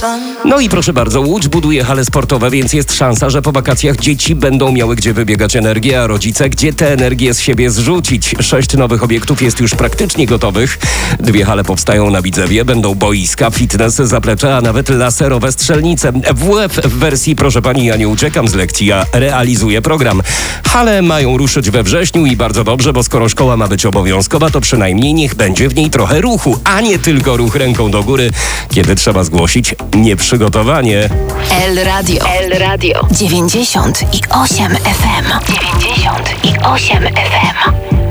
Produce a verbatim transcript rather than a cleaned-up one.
No i proszę bardzo, Łódź buduje hale sportowe, więc jest szansa, że po wakacjach dzieci będą miały gdzie wybiegać energię, a rodzice gdzie tę energię z siebie zrzucić. Sześć nowych obiektów jest już praktycznie gotowych. Dwie hale powstają na Widzewie, będą boiska, fitness, zaplecze, a nawet laserowe strzelnice. W łeb w wersji proszę pani, ja nie uciekam z lekcji, a realizuję program. Hale mają ruszyć we wrześniu i bardzo dobrze, bo skoro szkoła ma być obowiązkowa, to przynajmniej niech będzie w niej trochę ruchu, a nie tylko ruch ręką do góry, kiedy trzeba zgłosić nieprzygotowanie. El Radio. El Radio. dziewięćdziesiąt i osiem F M. dziewięćdziesiąt i osiem F M.